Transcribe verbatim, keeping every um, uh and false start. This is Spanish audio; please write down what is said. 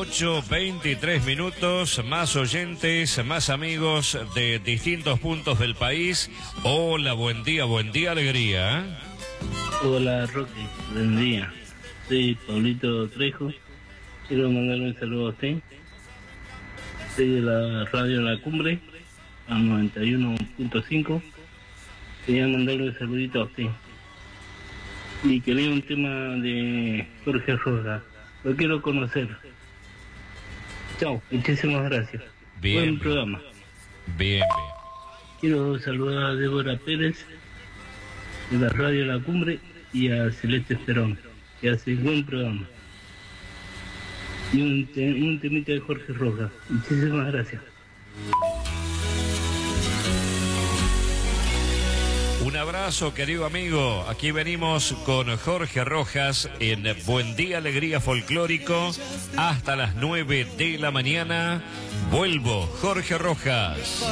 ocho veintitrés minutos, más oyentes, más amigos de distintos puntos del país. Hola, buen día, buen día, alegría. Hola, Roque, buen día. Soy Pablito Trejo. Quiero mandarle un saludo a usted. Soy de la radio La Cumbre, a noventa y uno punto cinco. Quería mandarle un saludito a usted. Y quería un tema de Jorge Rojas. Lo quiero conocer. Chao, muchísimas gracias. Bien, Buen bien. programa. Bien, bien. Quiero saludar a Débora Pérez, de la radio La Cumbre, y a Celeste Esperón, que hace buen programa. Y un, te, un temita de Jorge Rojas. Muchísimas gracias. Un abrazo, querido amigo. Aquí venimos con Jorge Rojas en Buen Día Alegría Folclórico hasta las nueve de la mañana. Vuelvo, Jorge Rojas.